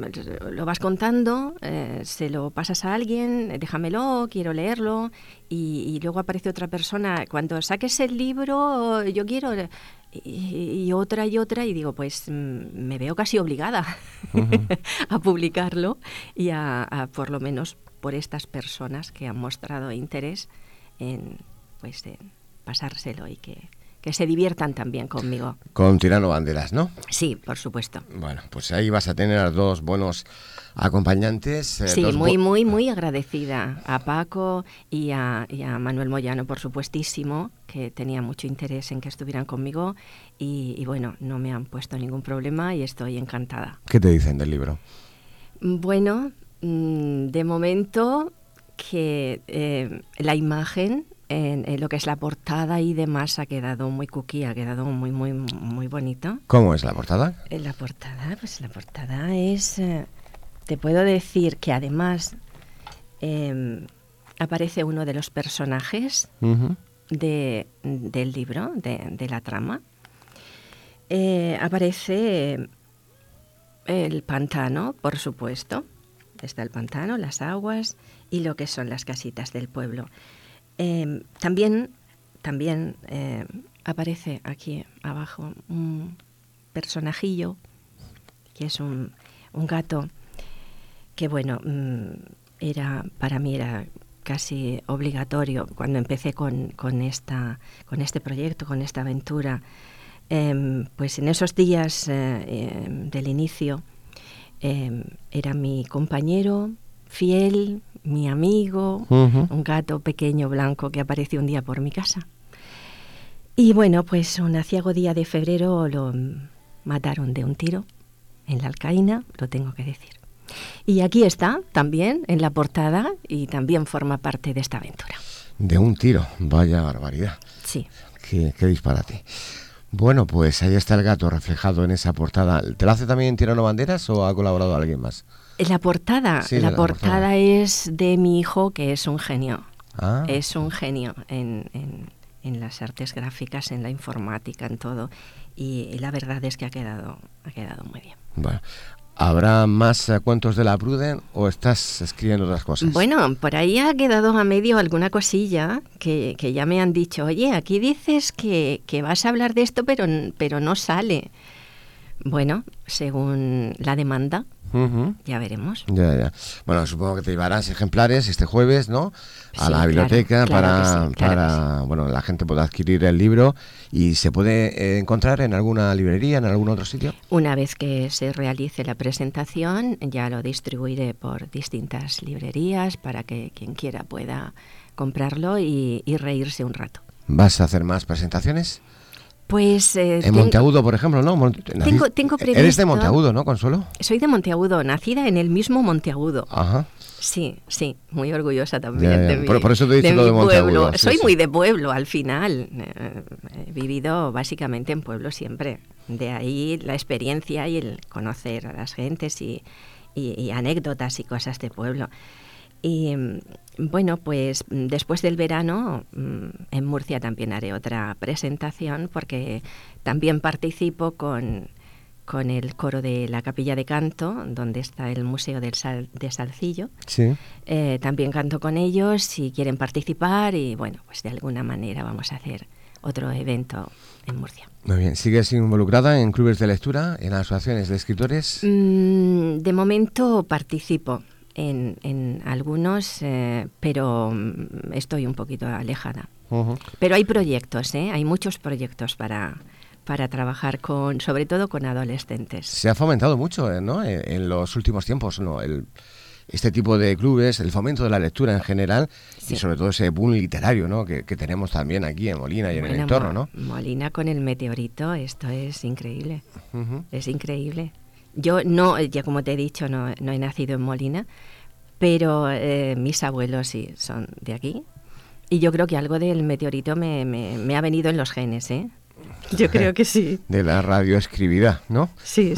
lo vas contando, se lo pasas a alguien, déjamelo, quiero leerlo, y luego aparece otra persona, cuando saques el libro, yo quiero... Y otra, y digo, pues me veo casi obligada a publicarlo y a por lo menos por estas personas que han mostrado interés en pasárselo y que se diviertan también conmigo. Con Tirano Banderas, ¿no? Sí, por supuesto. Bueno, pues ahí vas a tener a dos buenos acompañantes. Sí, muy agradecida a Paco y a Manuel Moyano, por supuestísimo, que tenía mucho interés en que estuvieran conmigo y bueno, no me han puesto ningún problema y estoy encantada. ¿Qué te dicen del libro? Bueno, de momento que la imagen... En lo que es la portada y demás ha quedado muy cookie, ha quedado muy bonito. ¿Cómo es la portada? La portada es... te puedo decir que además aparece uno de los personajes del libro, de la trama. Aparece el pantano, por supuesto. Está el pantano, las aguas y lo que son las casitas del pueblo. También aparece aquí abajo un personajillo que es un gato que bueno, para mí era casi obligatorio cuando empecé con este proyecto, con esta aventura. Pues en esos días del inicio era mi compañero fiel, mi amigo, un gato pequeño blanco que apareció un día por mi casa. Y bueno, pues un aciago día de febrero lo mataron de un tiro en la Alcaína, lo tengo que decir. Y aquí está también en la portada y también forma parte de esta aventura. De un tiro, vaya barbaridad. Sí. Qué disparate. Bueno, pues ahí está el gato reflejado en esa portada. ¿Te lo hace también Tirano Banderas o ha colaborado alguien más? La portada, sí, la portada es de mi hijo, que es un genio. Ah. Es un genio en las artes gráficas, en la informática, en todo. Y la verdad es que ha quedado muy bien. Bueno, ¿habrá más cuentos de la Pruden o estás escribiendo otras cosas? Bueno, por ahí ha quedado a medio alguna cosilla que ya me han dicho, oye, aquí dices que vas a hablar de esto, pero no sale. Bueno, según la demanda, ya veremos. Ya. Bueno, supongo que te llevarás ejemplares este jueves, ¿no? A la biblioteca para bueno, la gente pueda adquirir el libro y se puede encontrar en alguna librería, en algún otro sitio. Una vez que se realice la presentación, ya lo distribuiré por distintas librerías para que quien quiera pueda comprarlo y reírse un rato. ¿Vas a hacer más presentaciones? Pues en Monteagudo, por ejemplo, ¿no? Tengo previsto. Eres de Monteagudo, ¿no, Consuelo? Soy de Monteagudo, nacida en el mismo Monteagudo. Ajá. Sí, muy orgullosa también de mi por eso te dice lo de Monteagudo. Pueblo. Soy muy de pueblo, al final. He vivido básicamente en pueblo siempre. De ahí la experiencia y el conocer a las gentes y anécdotas y cosas de pueblo. Y bueno, pues después del verano en Murcia también haré otra presentación porque también participo con el coro de la Capilla de Canto, donde está el Museo de Salcillo. Sí. También canto con ellos si quieren participar y bueno, pues de alguna manera vamos a hacer otro evento en Murcia. Muy bien. ¿Sigues involucrada en clubes de lectura, en asociaciones de escritores? De momento participo en algunos, pero estoy un poquito alejada. Pero hay proyectos, hay muchos proyectos para trabajar sobre todo con adolescentes. Se ha fomentado mucho, ¿no? En los últimos tiempos, ¿no? Este tipo de clubes, el fomento de la lectura en general, sí. Y sobre todo ese boom literario, ¿no? que tenemos también aquí en Molina y en el entorno, ¿no? Molina con el meteorito, esto es increíble. Es increíble. Yo ya como te he dicho, no he nacido en Molina, pero mis abuelos sí son de aquí. Y yo creo que algo del meteorito me ha venido en los genes, ¿eh? Yo creo que sí. De la radioescribida, ¿no? Sí.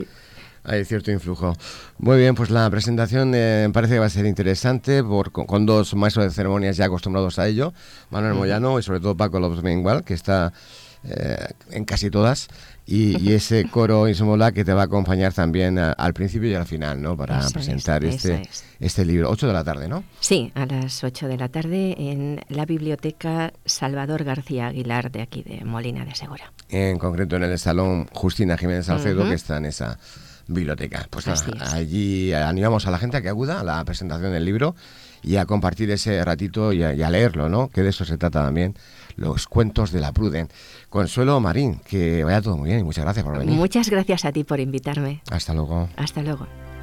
Hay cierto influjo. Muy bien, pues la presentación parece que va a ser interesante con dos maestros de ceremonias ya acostumbrados a ello, Manuel Moyano y sobre todo Paco López Mengual, que está en casi todas, y ese coro Insomolá que te va a acompañar también al principio y al final, ¿no? Para presentar este libro. 8 de la tarde, ¿no? Sí, a las 8 de la tarde en la Biblioteca Salvador García Aguilar de aquí de Molina de Segura. En concreto en el Salón Justina Jiménez Salcedo, que está en esa biblioteca. Pues nada, allí animamos a la gente a que acuda a la presentación del libro y a compartir ese ratito y a leerlo, ¿no? Que de eso se trata también, los cuentos de la Pruden. Consuelo Marín, que vaya todo muy bien y muchas gracias por venir. Muchas gracias a ti por invitarme. Hasta luego. Hasta luego.